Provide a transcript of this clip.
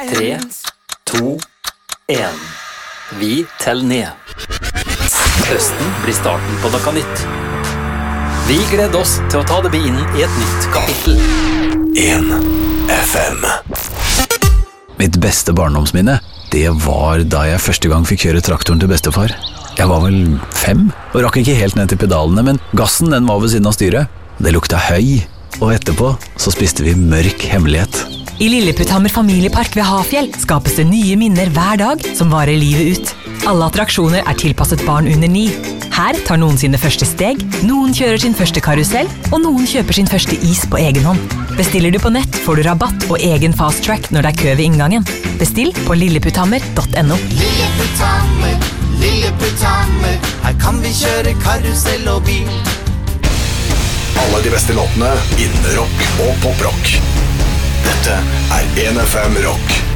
3, 2, 1. Vi teller ned. Høsten blir starten på noe nytt. Vi gleder oss til å ta det inn i et nytt kapittel. 1 FM. Mitt beste barndomsminne, det var da jeg første gang fikk kjøre traktoren til bestefar. Jeg var vel 5, og rakk ikke helt ned til pedalene, men gassen den var ved siden av styret. Det lukta høy, og etterpå så spiste vi mørk hemmelighet. I Lilleputthammer familiepark ved Hafjell skapes det nye minner hver dag som varer livet ut. Alle attraksjoner er tilpasset barn under 9. Her tar noen sine første steg, noen kjører sin første karusell, og noen kjøper sin første is på egen hånd. Bestiller du på nett, får du rabatt og egen fast track når det er kø ved inngangen. Bestill på lilleputthammer.no. Lilleputthammer, Lilleputthammer, her kan vi kjøre karusell og bil. Alle de beste låtene innen rock og poprock. Dette er 1 FM Rock.